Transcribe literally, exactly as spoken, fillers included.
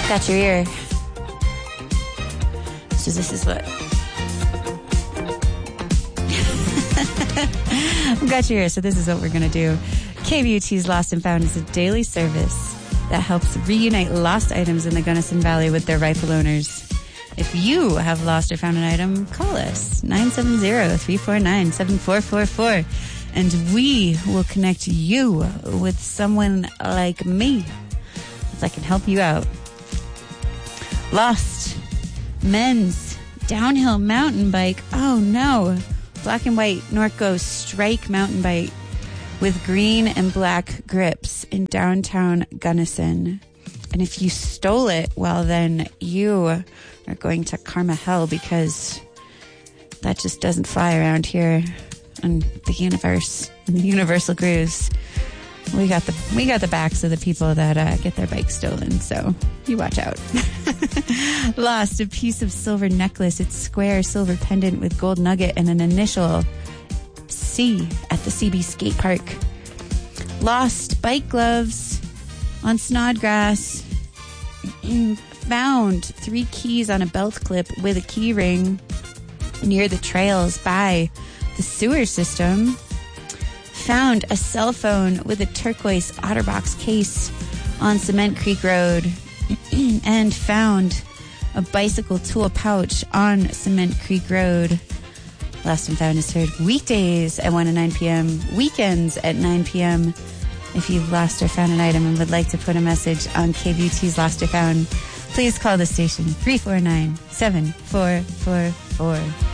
Got your ear. So this is what... Got your ear, so this is what we're going to do. K B U T's Lost and Found is a daily service that helps reunite lost items in the Gunnison Valley with their rightful owners. If you have lost or found an item, call us, nine seven zero, three four nine, seven four four four, and we will connect you with someone like me that can help you out. Lost men's downhill mountain bike. Oh no. Black and white Norco Strike mountain bike with green and black grips in downtown Gunnison. And if you stole it, well, then you are going to karma hell, because that just doesn't fly around here in the universe, in the universal grooves. We got the we got the backs of the people that uh, get their bikes stolen, so you watch out. Lost a piece of silver necklace. It's square silver pendant with gold nugget and an initial C at the C B skate park. Lost bike gloves on Snodgrass. Found three keys on a belt clip with a key ring near the trails by the sewer system. Found a cell phone with a turquoise OtterBox case on Cement Creek Road. And found a bicycle tool pouch on Cement Creek Road. Lost and Found is heard weekdays at one and nine p.m., weekends at nine p.m. If you've lost or found an item and would like to put a message on K B U T's Lost or Found, please call the station, three four nine, seven four four four.